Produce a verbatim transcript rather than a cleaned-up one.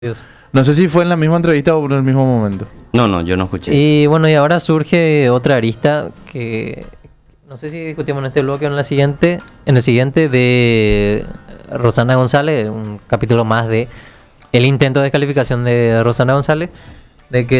Dios. No sé si fue en la misma entrevista o en el mismo momento. No, no, yo no escuché. Y bueno, y ahora surge otra arista que no sé si discutimos en este bloque o en la siguiente, en el siguiente de Rosana González, un capítulo más de el intento de descalificación de Rosana González, de que